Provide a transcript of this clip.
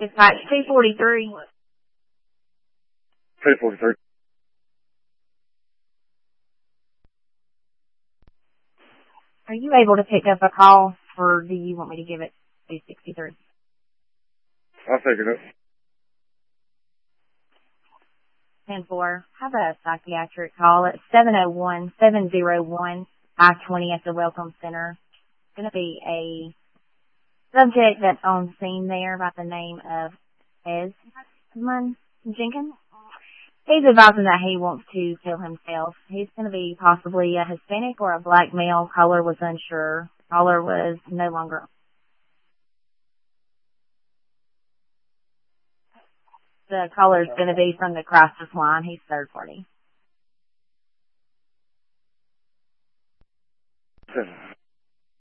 Dispatch 243. 243. Are you able to pick up a call, or do you want me to give it 263? I'll take it up. 10-4. Have a psychiatric call at 701-701 I-20 at the Welcome Center. It's going to be a subject that's on scene there by the name of Esmond Jenkins. He's advising that he wants to kill himself. He's going to be possibly a Hispanic or a black male. Caller was unsure. Caller was no longer. The caller's going to be from the crisis line. He's third party.